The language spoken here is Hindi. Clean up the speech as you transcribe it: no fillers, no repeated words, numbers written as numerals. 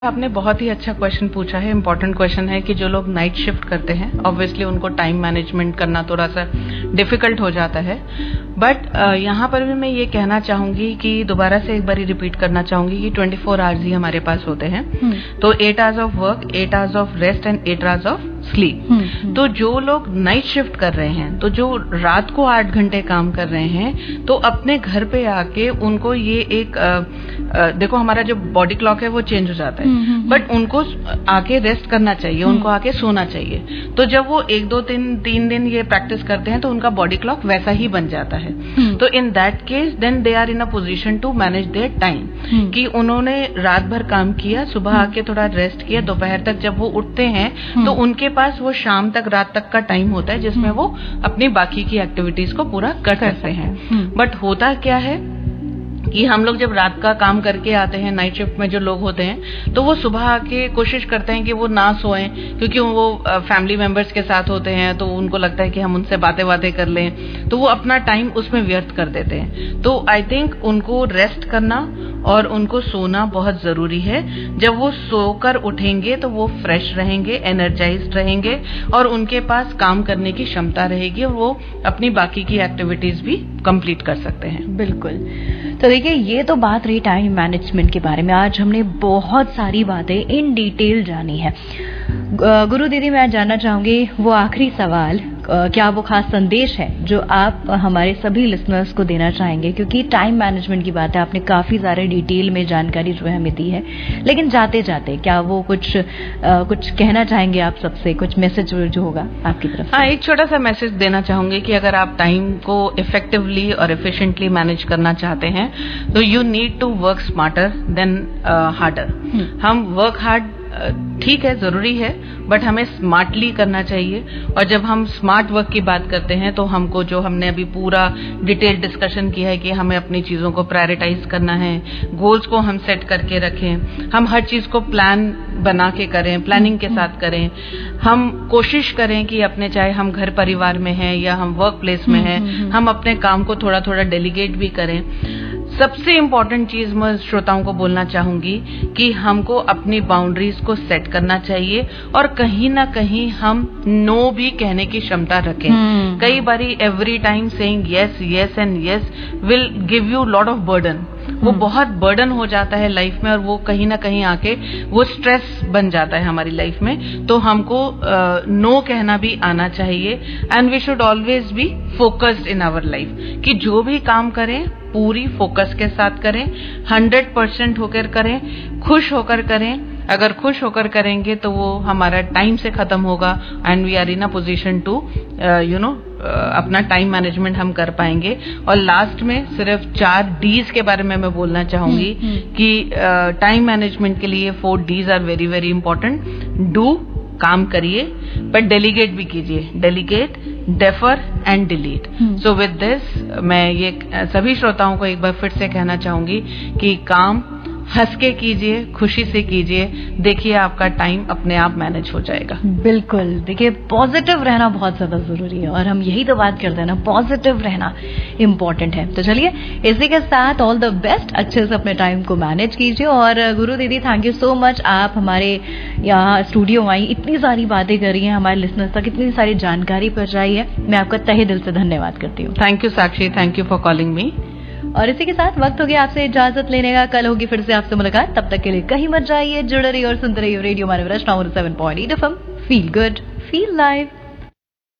आपने बहुत ही अच्छा क्वेश्चन पूछा है। इम्पोर्टेंट क्वेश्चन है कि जो लोग नाइट शिफ्ट करते हैं ऑब्वियसली उनको टाइम मैनेजमेंट करना थोड़ा सा डिफिकल्ट हो जाता है। बट यहाँ पर भी मैं ये कहना चाहूंगी कि दोबारा से एक बारी रिपीट करना चाहूंगी कि 24 आवर्स ही हमारे पास होते हैं। तो 8 hours of work, 8 hours of rest and 8 hours of sleep. तो जो लोग नाइट शिफ्ट कर रहे हैं, तो जो रात को 8 घंटे काम कर रहे हैं, तो अपने घर पे आके उनको ये एक देखो हमारा जो बॉडी क्लॉक है वो चेंज हो जाता है, बट उनको आके रेस्ट करना चाहिए, उनको आके सोना चाहिए। तो जब वो 1-2-3 दिन ये प्रैक्टिस करते हैं तो उनका बॉडी क्लॉक वैसा ही बन जाता है। तो in that case then they are in a position to manage their time कि उन्होंने रात भर काम किया, सुबह आके थोड़ा रेस्ट किया, दोपहर तक जब वो उठते हैं तो उनके पास वो शाम तक रात तक का टाइम होता है जिसमें वो अपनी बाकी की एक्टिविटीज को पूरा कर सकते हैं। बट होता क्या है कि हम लोग जब रात का काम करके आते हैं, नाइट शिफ्ट में जो लोग होते हैं, तो वो सुबह आके कोशिश करते हैं कि वो ना सोएं, क्योंकि वो फैमिली मेंबर्स के साथ होते हैं तो उनको लगता है कि हम उनसे बातें कर लें, तो वो अपना टाइम उसमें व्यर्थ कर देते हैं। तो आई थिंक उनको रेस्ट करना और उनको सोना बहुत जरूरी है। जब वो सोकर उठेंगे तो वो फ्रेश रहेंगे, एनर्जाइज्ड रहेंगे और उनके पास काम करने की क्षमता रहेगी और वो अपनी बाकी की एक्टिविटीज भी कंप्लीट कर सकते हैं। बिल्कुल। तो देखिए, ये तो बात रही टाइम मैनेजमेंट के बारे में। आज हमने बहुत सारी बातें इन डिटेल जानी है। गुरु दीदी, मैं जानना चाहूंगी वो आखिरी सवाल, क्या वो खास संदेश है जो आप हमारे सभी लिसनर्स को देना चाहेंगे? क्योंकि टाइम मैनेजमेंट की बात है, आपने काफी सारे डिटेल में जानकारी जो है हमें दी है, लेकिन जाते जाते क्या वो कुछ कहना चाहेंगे आप सबसे? कुछ मैसेज जो होगा आपकी तरफ से? हाँ, एक छोटा सा मैसेज देना चाहूंगी कि अगर आप टाइम को इफेक्टिवली और एफिशिएंटली मैनेज करना चाहते हैं तो you need to work smarter than harder. हम वर्क हार्ड ठीक है, जरूरी है, बट हमें स्मार्टली करना चाहिए। और जब हम स्मार्ट वर्क की बात करते हैं तो हमको, जो हमने अभी पूरा डिटेल डिस्कशन किया है कि हमें अपनी चीजों को प्रायोरिटाइज करना है, गोल्स को हम सेट करके रखें, हम हर चीज को प्लान बना के करें, प्लानिंग के साथ करें। हम कोशिश करें कि अपने, चाहे हम घर परिवार में हैं या हम वर्क प्लेस में हैं, हम अपने काम को थोड़ा थोड़ा डेलीगेट भी करें। सबसे इम्पोर्टेंट चीज मैं श्रोताओं को बोलना चाहूंगी कि हमको अपनी बाउंड्रीज को सेट करना चाहिए और कहीं ना कहीं हम नो भी कहने की क्षमता रखें। कई बारी every time saying yes yes and yes will give you lot of burden. वो बहुत बर्डन हो जाता है लाइफ में और वो कहीं ना कहीं आके वो स्ट्रेस बन जाता है हमारी लाइफ में। तो हमको नो कहना भी आना चाहिए and we should always be focused in our life कि जो भी काम करें पूरी फोकस के साथ करें, 100% होकर करें, खुश होकर करें। अगर खुश होकर करेंगे तो वो हमारा टाइम से खत्म होगा and we are in a position to अपना टाइम मैनेजमेंट हम कर पाएंगे। और लास्ट में सिर्फ 4 डीज के बारे में मैं बोलना चाहूंगी कि टाइम मैनेजमेंट के लिए 4 these are very very important. Do, काम करिए, पर डेलीगेट भी कीजिए। Delegate, defer and delete. So with this मैं ये सभी श्रोताओं को एक बार फिर से कहना चाहूंगी कि काम हंस के कीजिए, खुशी से कीजिए, देखिए आपका टाइम अपने आप मैनेज हो जाएगा। बिल्कुल। देखिए, पॉजिटिव रहना बहुत ज्यादा जरूरी है और हम यही तो बात करते हैं ना, पॉजिटिव रहना इम्पोर्टेंट है। तो चलिए, इसी के साथ ऑल द बेस्ट, अच्छे से अपने टाइम को मैनेज कीजिए। और गुरु दीदी, थैंक यू सो मच, आप हमारे यहाँ स्टूडियो आई, इतनी सारी बातें करी हैं, हमारे लिसनर्स तक इतनी सारी जानकारी पहुंचाई है। मैं आपका तहे दिल से धन्यवाद करती हूँ। Thank you Sakshi, thank you for calling me. और इसी के साथ वक्त हो गया आपसे इजाजत लेने का। कल होगी फिर से आपसे मुलाकात, तब तक के लिए कहीं मत जाइए, जुड़े रहिए और सुनते रहिए रेडियो मानव 7.8 FM। Feel good, feel live.